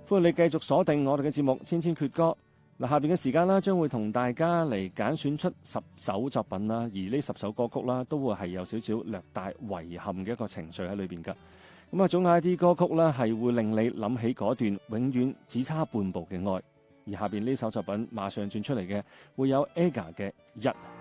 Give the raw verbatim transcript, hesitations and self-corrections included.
歡迎你繼續鎖定我哋嘅節目《千千闕歌》。嗱，下邊嘅時間啦，將會同大家嚟揀選出十首作品啦，而呢十首歌曲啦，都會係有少少略帶遺憾嘅一個情緒喺裏邊噶。咁啊，總有一啲歌曲咧，係會令你諗起嗰段永遠只差半步嘅愛。而下邊呢首作品馬上轉出嚟嘅，會有 AGA 嘅一。